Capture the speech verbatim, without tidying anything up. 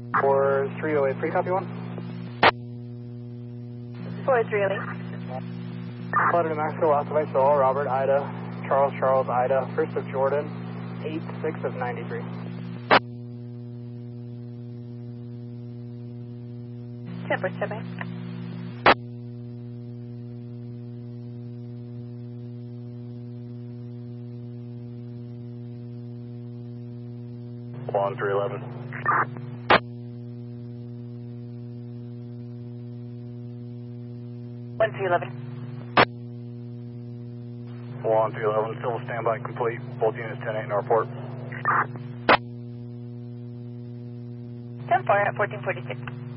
four three oh eight, free copy one. four three oh eight. Letter to Mexico, last of I saw, Robert, Ida, Charles, Charles, Ida, first of Jordan, eight six of ninety-three. Temper, Temper. one three eleven. one three eleven. one three eleven, still standby complete. Both units ten eight in our port. ten four at fourteen forty-six.